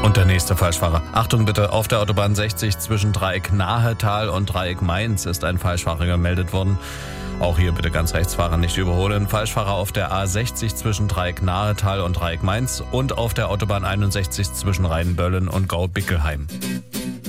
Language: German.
Und der nächste Falschfahrer. Achtung bitte, auf der Autobahn 60 zwischen Dreieck Nahetal und Dreieck Mainz ist ein Falschfahrer gemeldet worden. Auch hier bitte ganz Rechtsfahrer nicht überholen. Falschfahrer auf der A60 zwischen Dreieck Nahetal und Dreieck Mainz und auf der Autobahn 61 zwischen Rheinböllen und Gaubickelheim.